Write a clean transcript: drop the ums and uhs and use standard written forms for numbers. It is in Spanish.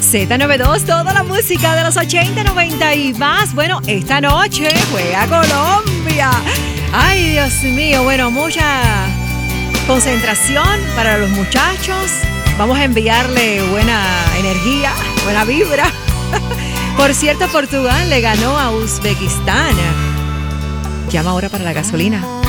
Z92, toda la música de los 80, 90 y más. Bueno, esta noche juega Colombia. Ay, Dios mío, bueno, mucha concentración para los muchachos. Vamos a enviarle buena energía, buena vibra. Por cierto, Portugal le ganó a Uzbekistán. Llama ahora para la gasolina.